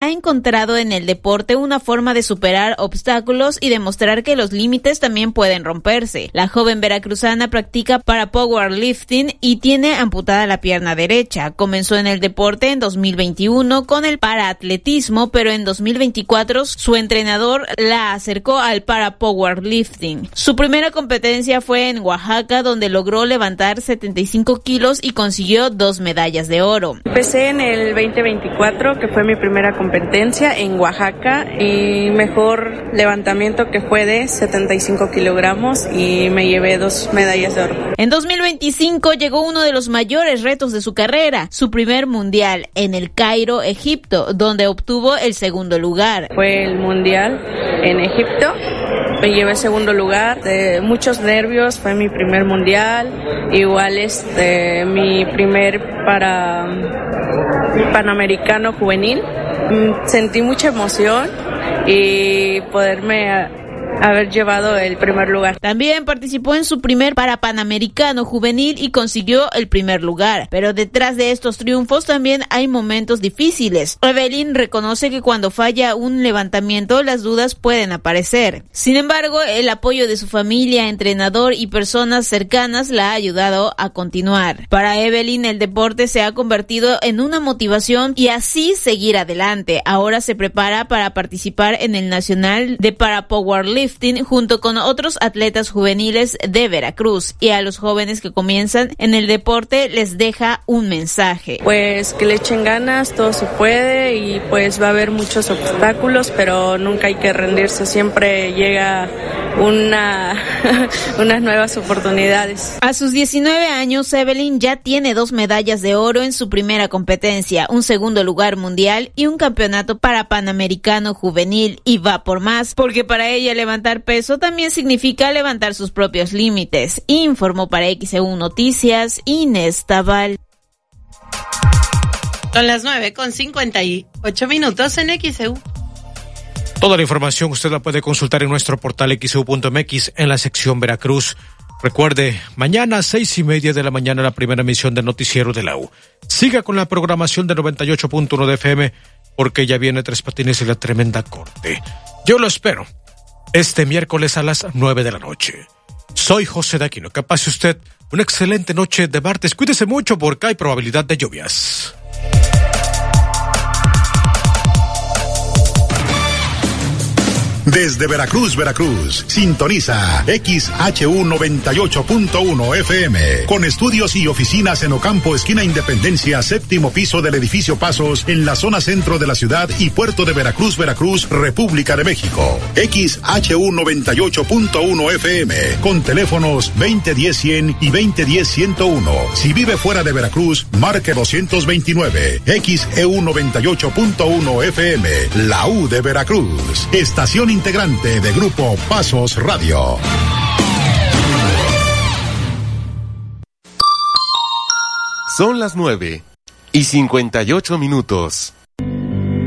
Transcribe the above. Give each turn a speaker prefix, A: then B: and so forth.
A: ha encontrado en el deporte una forma de superar obstáculos y demostrar que los límites también pueden romperse. La joven veracruzana practica para powerlifting y tiene amputada la pierna derecha. Comenzó en el deporte en 2021 con el paraatletismo, pero en 2024 su entrenador la acercó al para powerlifting. Su primera competencia fue en Oaxaca, donde logró levantar 75 kilos y consiguió 2 medallas de oro.
B: Empecé en el 2024, que fue mi primera competencia en Oaxaca, y mejor levantamiento que fue de 75 kilogramos y me llevé 2 medallas de oro.
A: En 2025 llegó uno de los mayores retos de su carrera, su primer mundial en el Cairo, Egipto, donde obtuvo el segundo lugar.
B: Fue el mundial en Egipto. Me llevé segundo lugar, de muchos nervios, fue mi primer mundial, igual mi primer panamericano juvenil. Sentí mucha emoción y poderme haber llevado el primer lugar.
A: También participó en su primer Panamericano juvenil y consiguió el primer lugar. Pero detrás de estos triunfos también hay momentos difíciles. Evelyn reconoce que cuando falla un levantamiento las dudas pueden aparecer. Sin embargo, el apoyo de su familia, entrenador y personas cercanas la ha ayudado a continuar. Para Evelyn, el deporte se ha convertido en una motivación y así seguir adelante. Ahora se prepara para participar en el Nacional de Para Powerlifting junto con otros atletas juveniles de Veracruz, y a los jóvenes que comienzan en el deporte les deja un mensaje.
B: Pues que le echen ganas, todo se puede, y pues va a haber muchos obstáculos, pero nunca hay que rendirse, siempre llega unas nuevas oportunidades.
A: A sus 19 años, Evelyn ya tiene 2 medallas de oro en su primera competencia, un segundo lugar mundial y un campeonato para Panamericano juvenil, y va por más, porque para ella levantar peso también significa levantar sus propios límites. Informó para XEU Noticias Inés Tabal.
C: Son las 9:58 en XEU.
D: Toda la información usted la puede consultar en nuestro portal xeu.mx en la sección Veracruz. Recuerde, mañana 6:30 de la mañana la primera emisión del noticiero de la U. Siga con la programación de 98.1 de FM, porque ya viene Tres Patines y la Tremenda Corte. Yo lo espero este miércoles a las 9 de la noche. Soy José Daquino. Que pase usted una excelente noche de martes. Cuídese mucho porque hay probabilidad de lluvias.
E: Desde Veracruz, sintoniza XHU 98.1 FM, con estudios y oficinas en Ocampo, esquina Independencia, 7º piso del edificio Pasos, en la zona centro de la ciudad y puerto de Veracruz, República de México. XHU 98.1 FM, con teléfonos 2010-100 y 2010-101. Si vive fuera de Veracruz, marque 229. XEU 98.1 FM, la U de Veracruz. Estación integrante de Grupo Pasos Radio.
F: Son las 9:58.